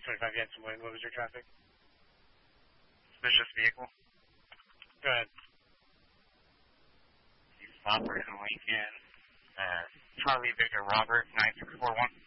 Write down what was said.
25 Yanson Wing, what was your traffic? Suspicious vehicle. Go ahead. He's operating Lincoln. Charlie Victor Robert, 9641.